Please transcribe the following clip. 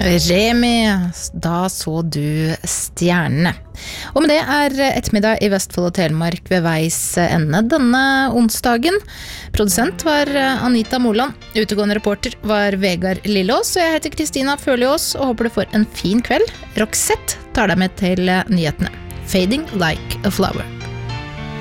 Remi, da så du stjernene. Og med det ettermiddag i Vestfold og Telemark ved veis ende denne onsdagen. Produsent var Anita Moland, utegående reporter var Vegard Lillås, og jeg heter Kristina Føliås og håper du får en fin kveld. Roxette tar deg med til nyhetene. Fading like a flower.